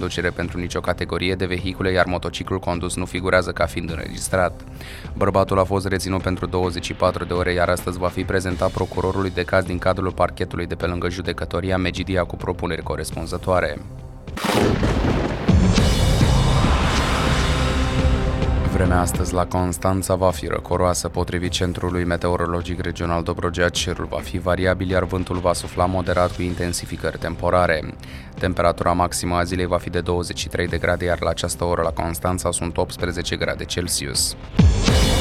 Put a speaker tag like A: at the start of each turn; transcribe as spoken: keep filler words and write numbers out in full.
A: conducere pentru nicio categorie de vehicule, iar motociclul condus nu figurează ca fiind înregistrat. Bărbatul a fost reținut pentru douăzeci și patru de ore, iar astăzi va fi prezentat procurorului de caz din cadrul parchetului de pe lângă judecătoria Megidia cu propuneri corespunzătoare. Vremea astăzi la Constanța va fi răcoroasă. Potrivit Centrului Meteorologic Regional Dobrogea, cerul va fi variabil, iar vântul va sufla moderat cu intensificări temporare. Temperatura maximă a zilei va fi de douăzeci și trei de grade, iar la această oră la Constanța sunt optsprezece grade Celsius.